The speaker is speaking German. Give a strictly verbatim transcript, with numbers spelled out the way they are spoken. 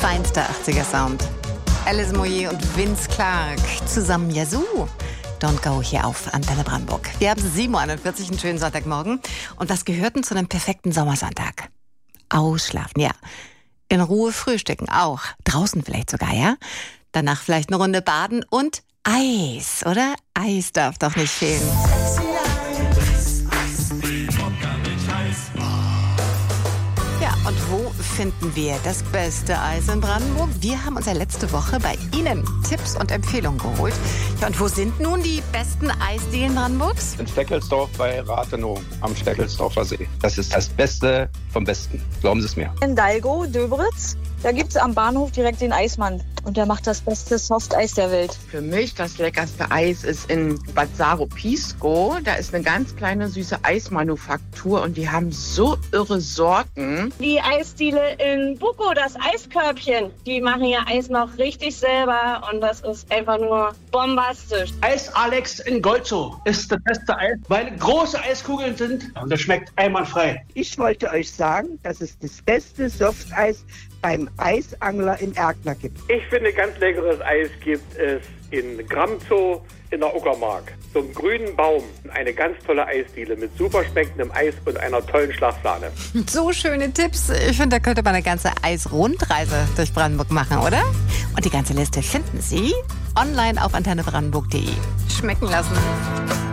feinster achtziger-Sound. Alice Moyer und Vince Clarke zusammen Yazoo. Don't Go hier auf Antenne Brandenburg. Wir haben sieben Uhr einundvierzig, einen schönen Sonntagmorgen. Und was gehört denn zu einem perfekten Sommersonntag? Ausschlafen, ja. In Ruhe frühstücken auch. Draußen vielleicht sogar, ja? Danach vielleicht eine Runde baden und Eis, oder? Eis darf doch nicht fehlen. Ja, und wo finden wir das beste Eis in Brandenburg? Wir haben uns ja letzte Woche bei Ihnen Tipps und Empfehlungen geholt. Ja, und wo sind nun die besten Eisdielen Brandenburgs? In Steckelsdorf bei Rathenow am Steckelsdorfer See. Das ist das Beste vom Besten. Glauben Sie es mir. In Dalgo, Döberitz, da gibt es am Bahnhof direkt den Eismann. Und der macht das beste Softeis der Welt. Für mich das leckerste Eis ist in Bad Saro-Pisco. Da ist eine ganz kleine süße Eismanufaktur und die haben so irre Sorten. Die Eisdiele in Buko, das Eiskörbchen, die machen ihr Eis noch richtig selber und das ist einfach nur bombastisch. Eis Alex in Golzow ist das beste Eis, weil große Eiskugeln sind und das schmeckt einwandfrei. Ich wollte euch sagen, dass es das beste Softeis beim Eisangler in Erkner gibt. Ich finde, ganz leckeres Eis gibt es in Gramzow in der Uckermark. So einen grünen Baum, eine ganz tolle Eisdiele mit super schmeckendem Eis und einer tollen Schlagsahne. So schöne Tipps. Ich finde, da könnte man eine ganze Eisrundreise durch Brandenburg machen, oder? Und die ganze Liste finden Sie online auf antenne brandenburg punkt de. Schmecken lassen.